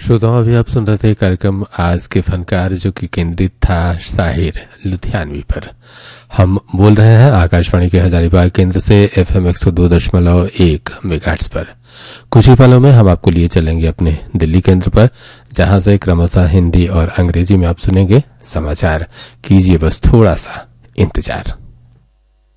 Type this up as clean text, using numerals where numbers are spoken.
श्रोताओं, अभी आप सुन रहे थे कार्यक्रम आज के फनकार, जो कि केंद्रित था शाहिर लुधियानवी पर। हम बोल रहे हैं आकाशवाणी के हजारीबाग केंद्र से FM 102.1 मेगाहर्ट्ज पर। कुछ ही पलों में हम आपको लिए चलेंगे अपने दिल्ली केंद्र पर, जहां से क्रमशः हिंदी और अंग्रेजी में आप सुनेंगे समाचार। कीजिए बस थोड़ा सा इंतजार।